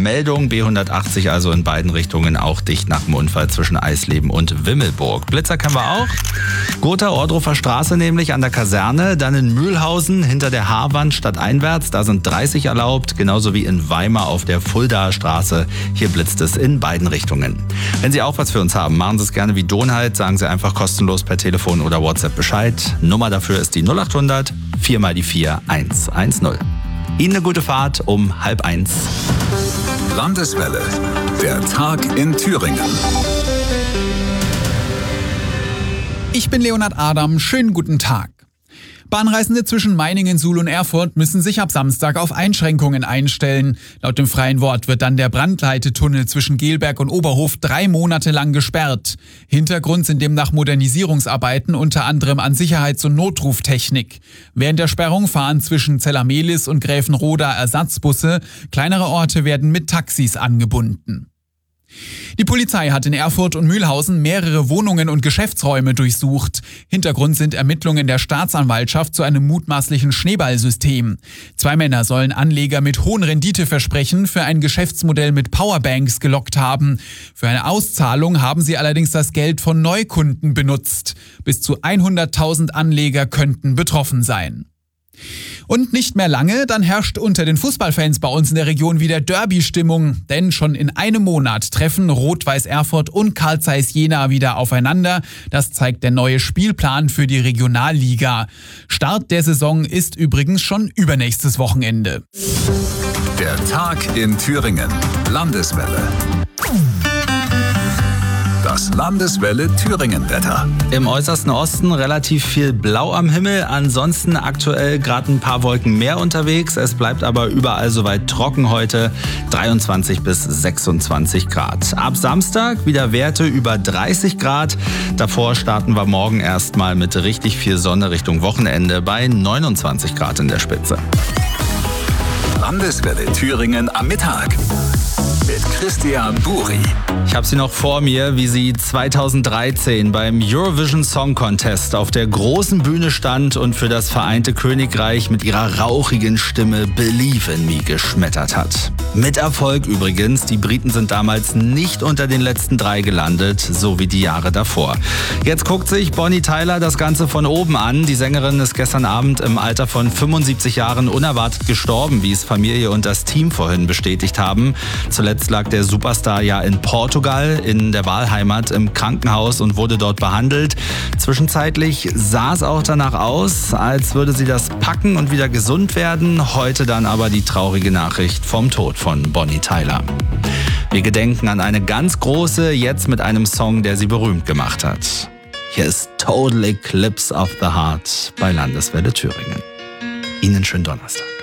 Meldung. B180 also in beiden Richtungen auch dicht nach dem Unfall zwischen Eisleben und Wimmelburg. Blitzer kennen wir auch. Gotha Ohrdruffer Straße nämlich an der Kaserne. Dann in Mühlhausen hinter der Haarwand stadteinwärts. Da sind 30 erlaubt. Genauso wie in Weimar auf der Fuldaer Straße. Hier blitzt es in beiden Richtungen. Wenn Sie auch was für uns haben, machen Sie es gerne wie Donald. Sagen Sie einfach kostenlos per Telefon oder WhatsApp Bescheid. Nummer dafür ist die 0800 4 mal die 4 110. Ihnen eine gute Fahrt um 12:30. Landeswelle, der Tag in Thüringen. Ich bin Leonhard Adam, schönen guten Tag. Bahnreisende zwischen Meiningen, Suhl und Erfurt müssen sich ab Samstag auf Einschränkungen einstellen. Laut dem Freien Wort wird dann der Brandleitetunnel zwischen Gelberg und Oberhof 3 Monate lang gesperrt. Hintergrund sind demnach Modernisierungsarbeiten, unter anderem an Sicherheits- und Notruftechnik. Während der Sperrung fahren zwischen Zellermelis und Gräfenroda Ersatzbusse. Kleinere Orte werden mit Taxis angebunden. Die Polizei hat in Erfurt und Mühlhausen mehrere Wohnungen und Geschäftsräume durchsucht. Hintergrund sind Ermittlungen der Staatsanwaltschaft zu einem mutmaßlichen Schneeballsystem. 2 Männer sollen Anleger mit hohen Renditeversprechen für ein Geschäftsmodell mit Powerbanks gelockt haben. Für eine Auszahlung haben sie allerdings das Geld von Neukunden benutzt. Bis zu 100.000 Anleger könnten betroffen sein. Und nicht mehr lange, dann herrscht unter den Fußballfans bei uns in der Region wieder Derby-Stimmung. Denn schon in einem Monat treffen Rot-Weiß Erfurt und Carl Zeiss Jena wieder aufeinander. Das zeigt der neue Spielplan für die Regionalliga. Start der Saison ist übrigens schon übernächstes Wochenende. Der Tag in Thüringen. Landeswelle. Das Landeswelle Thüringen-Wetter. Im äußersten Osten relativ viel Blau am Himmel, ansonsten aktuell gerade ein paar Wolken mehr unterwegs. Es bleibt aber überall soweit trocken heute, 23 bis 26 Grad. Ab Samstag wieder Werte über 30 Grad. Davor starten wir morgen erstmal mit richtig viel Sonne Richtung Wochenende bei 29 Grad in der Spitze. Landeswelle Thüringen am Mittag. Mit Christian Buri. Ich habe sie noch vor mir, wie sie 2013 beim Eurovision Song Contest auf der großen Bühne stand und für das Vereinte Königreich mit ihrer rauchigen Stimme Believe in Me geschmettert hat. Mit Erfolg übrigens, die Briten sind damals nicht unter den letzten 3 gelandet, so wie die Jahre davor. Jetzt guckt sich Bonnie Tyler das Ganze von oben an. Die Sängerin ist gestern Abend im Alter von 75 Jahren unerwartet gestorben, wie es Familie und das Team vorhin bestätigt haben. Zuletzt lag der Superstar ja in Portugal, in der Wahlheimat, im Krankenhaus und wurde dort behandelt. Zwischenzeitlich sah es auch danach aus, als würde sie das packen und wieder gesund werden. Heute dann aber die traurige Nachricht vom Tod von Bonnie Tyler. Wir gedenken an eine ganz große, jetzt mit einem Song, der sie berühmt gemacht hat. Hier ist Total Eclipse of the Heart bei Landeswelle Thüringen. Ihnen schönen Donnerstag.